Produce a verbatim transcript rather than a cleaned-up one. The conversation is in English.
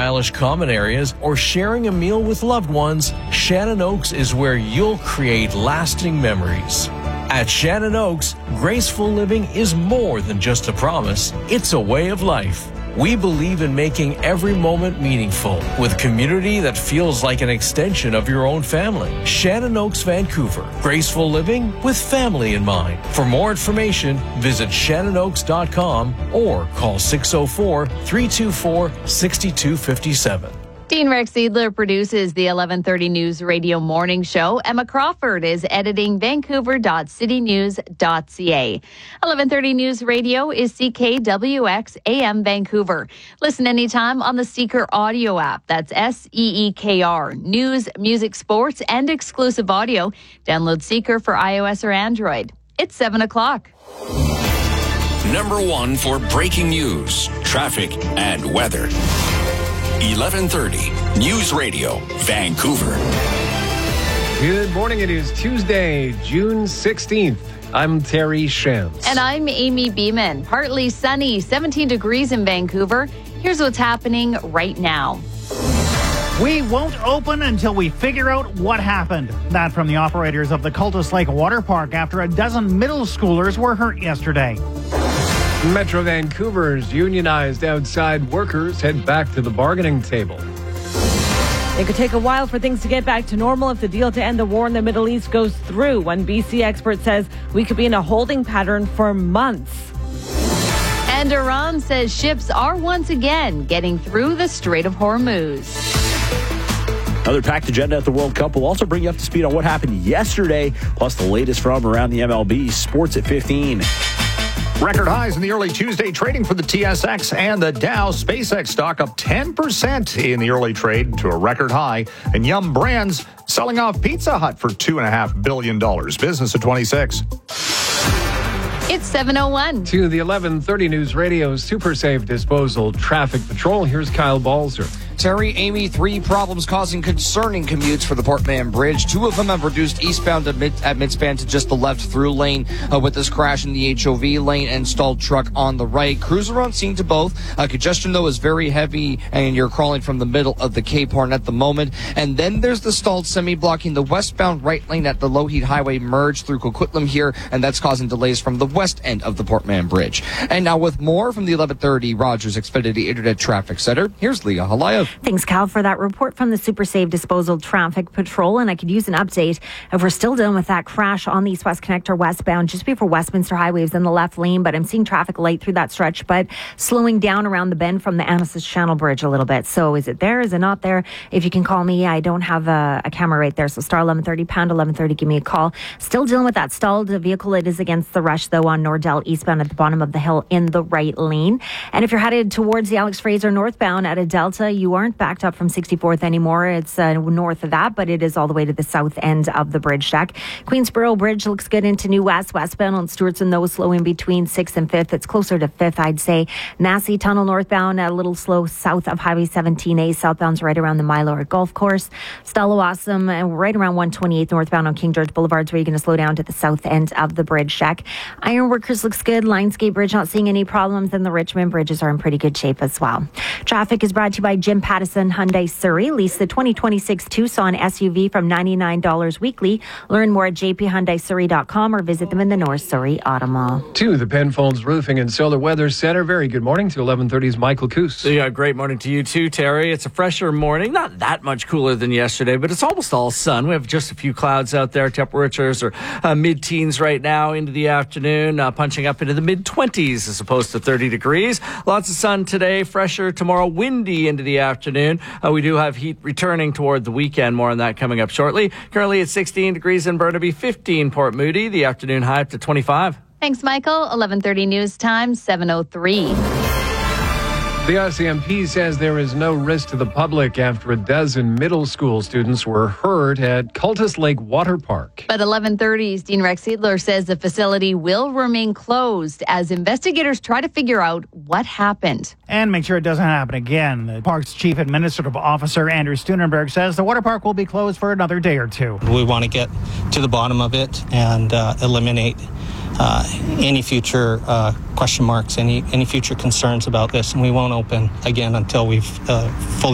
stylish common areas, or sharing a meal with loved ones, Shannon Oaks is where you'll create lasting memories. At Shannon Oaks, graceful living is more than just a promise, it's a way of life. We believe in making every moment meaningful with community that feels like an extension of your own family. Shannon Oaks, Vancouver. Graceful living with family in mind. For more information, visit shannon oaks dot com or call six oh four, three two four, six two five seven. Dean Rex Seidler produces the eleven thirty News Radio Morning Show. Emma Crawford is editing vancouver dot city news dot c a. eleven thirty News Radio is C K W X A M Vancouver. Listen anytime on the Seeker audio app. That's S E E K R. News, music, sports, and exclusive audio. Download Seeker for iOS or Android. It's seven o'clock. Number one for breaking news, traffic, and weather. eleven thirty News Radio, Vancouver. Good morning. It is Tuesday, June sixteenth. I'm Terry Shams. And I'm Amy Beeman. Partly sunny, seventeen degrees in Vancouver. Here's what's happening right now. We won't open until we figure out what happened. That from the operators of the Cultus Lake Water Park after a dozen middle schoolers were hurt yesterday. Metro Vancouver's unionized outside workers head back to the bargaining table. It could take a while for things to get back to normal if the deal to end the war in the Middle East goes through. One B C expert says we could be in a holding pattern for months. And Iran says ships are once again getting through the Strait of Hormuz. Another packed agenda at the World Cup will also bring you up to speed on what happened yesterday, plus the latest from around the M L B. Sports at fifteen. Record highs in the early Tuesday trading for the T S X and the Dow. SpaceX stock up ten percent in the early trade to a record high. And Yum Brands selling off Pizza Hut for two point five billion dollars. Business at twenty-six. It's seven oh one. To the eleven thirty News Radio Super Safe Disposal Traffic Patrol, here's Kyle Balzer. Terry, Amy, three problems causing concerning commutes for the Port Mann Bridge. Two of them have reduced eastbound at, mid, at midspan to just the left through lane uh, with this crash in the H O V lane and stalled truck on the right. Cruise around seen to both. Uh, congestion, though, is very heavy, and you're crawling from the middle of the Cape Horn at the moment. And then there's the stalled semi blocking the westbound right lane at the Lougheed Highway merge through Coquitlam here, and that's causing delays from the west end of the Port Mann Bridge. And now with more from the eleven thirty Rogers Xfinity Internet Traffic Center, here's Leah Halayev. Thanks, Cal, for that report from the Super Safe Disposal Traffic Patrol. And I could use an update if we're still dealing with that crash on the East West Connector westbound just before Westminster Highway is in the left lane. But I'm seeing traffic light through that stretch, but slowing down around the bend from the Amethyst Channel Bridge a little bit. So is it there? Is it not there? If you can call me, I don't have a, a camera right there. So star eleven thirty, pound eleven thirty, give me a call. Still dealing with that stalled vehicle. It is against the rush, though, on Nordell eastbound at the bottom of the hill in the right lane. And if you're headed towards the Alex Fraser northbound at a Delta, you aren't backed up from sixty-fourth anymore. It's uh, north of that, but it is all the way to the south end of the bridge deck. Queensboro Bridge looks good into New West. Westbound on Stewartson, though, slow in between sixth and fifth. It's closer to fifth, I'd say. Massey Tunnel northbound, a little slow south of Highway seventeen A. Southbound's right around the Milo Golf Course. Stella Awesome, and right around one twenty-eighth northbound on King George Boulevard, where you're going to slow down to the south end of the bridge deck. Ironworkers looks good. Lionsgate Bridge not seeing any problems, and the Richmond bridges are in pretty good shape as well. Traffic is brought to you by Jim Pattison Hyundai Surrey. Lease the twenty twenty-six Tucson S U V from ninety-nine dollars weekly. Learn more at j p hyundai surrey dot com or visit them in the North Surrey Auto Mall. To the Penfolds Roofing and Solar Weather Center, very good morning to eleven thirty's Michael Coos. Yeah, great morning to you too, Terry. It's a fresher morning, not that much cooler than yesterday, but it's almost all sun. We have just a few clouds out there. Temperatures are uh, mid-teens right now into the afternoon, uh, punching up into the mid-twenties as opposed to thirty degrees. Lots of sun today, fresher tomorrow, windy into the afternoon. Uh, we do have heat returning toward the weekend. More on that coming up shortly. Currently at sixteen degrees in Burnaby, fifteen Port Moody. The afternoon high up to twenty-five. Thanks, Michael. eleven thirty News Time, seven oh three. The R C M P says there is no risk to the public after a dozen middle school students were hurt at Cultus Lake Water Park. But eleven thirty's Dean Rex Seidler says the facility will remain closed as investigators try to figure out what happened. And make sure it doesn't happen again. The park's chief administrative officer, Andrew Steunenberg, says the water park will be closed for another day or two. We want to get to the bottom of it and uh, eliminate Uh, any future uh, question marks, any any future concerns about this, and we won't open again until we've uh, fully